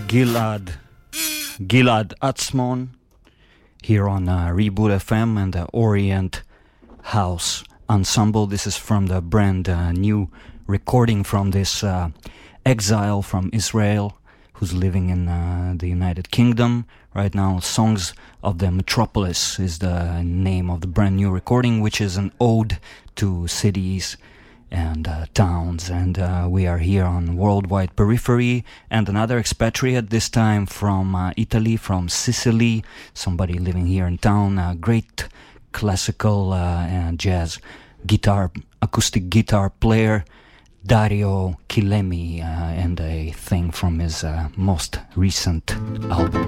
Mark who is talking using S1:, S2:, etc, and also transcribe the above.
S1: Gilad Atzmon here on Reboot FM and the Orient House Ensemble. This is from the brand new recording from this exile from Israel who's living in the United Kingdom right now. Songs of the Metropolis is the name of the brand new recording, which is an ode to cities and towns, and we are here on Worldwide Periphery, and another expatriate, this time from Italy, from Sicily, somebody living here in town, great classical and jazz guitar, acoustic guitar player, Dario Chillemi, and a thing from his most recent album.